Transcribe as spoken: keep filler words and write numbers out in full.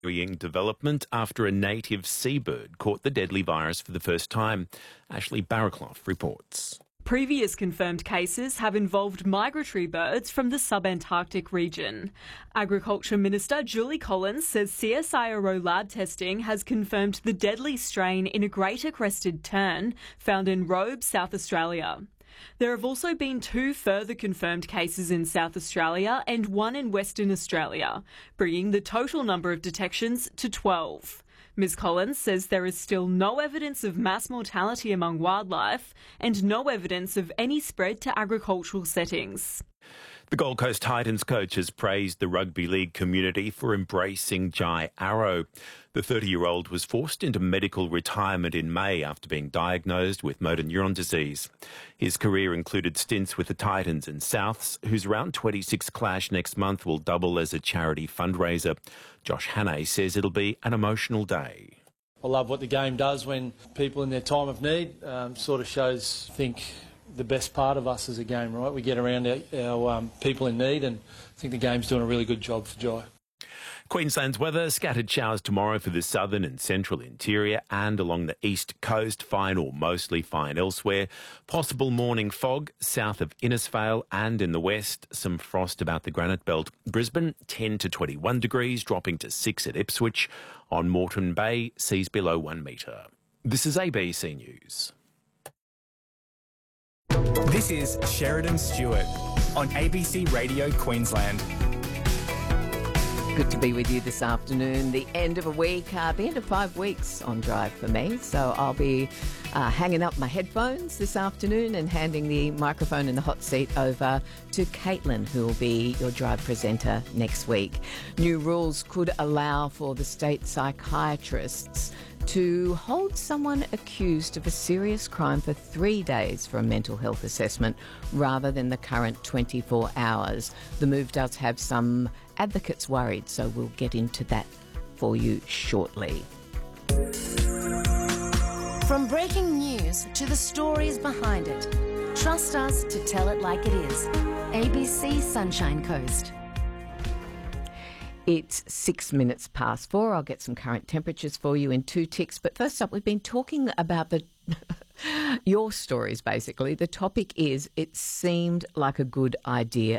Worrying development after a native seabird caught the deadly virus for the first time. Ashley Barraclough reports. Previous confirmed cases have involved migratory birds from the subantarctic region. Agriculture Minister Julie Collins says C S I R O lab testing has confirmed the deadly strain in a greater crested tern found in Robe, South Australia. There have also been two further confirmed cases in South Australia and one in Western Australia, bringing the total number of detections to twelve. Ms Collins says there is still no evidence of mass mortality among wildlife and no evidence of any spread to agricultural settings. The Gold Coast Titans coach has praised the rugby league community for embracing Jai Arrow. The thirty-year-old was forced into medical retirement in May after being diagnosed with motor neuron disease. His career included stints with the Titans and Souths, whose round twenty-six clash next month will double as a charity fundraiser. Josh Hannay says it'll be an emotional day. I love what the game does when people in their time of need um, sort of shows, I think, the best part of us as a game, right? We get around our, our um, people in need, and I think the game's doing a really good job for Jai. Queensland's weather, scattered showers tomorrow for the southern and central interior and along the east coast, fine or mostly fine elsewhere. Possible morning fog south of Innisfail and in the west, some frost about the Granite Belt. Brisbane, ten to twenty-one degrees, dropping to six at Ipswich. On Moreton Bay, seas below one metre. This is A B C News. This is Sheridan Stewart on A B C Radio Queensland. Good to be with you this afternoon. The end of a week, uh, the end of five weeks on Drive for me. So I'll be uh, hanging up my headphones this afternoon and handing the microphone and the hot seat over to Caitlin, who will be your Drive presenter next week. New rules could allow for the state psychiatrists to hold someone accused of a serious crime for three days for a mental health assessment rather than the current twenty-four hours. The move does have some advocates worried, so we'll get into that for you shortly. From breaking news to the stories behind it, trust us to tell it like it is. A B C Sunshine Coast. It's six minutes past four. I'll get some current temperatures for you in two ticks. But first up, we've been talking about the your stories, basically. The topic is, it seemed like a good idea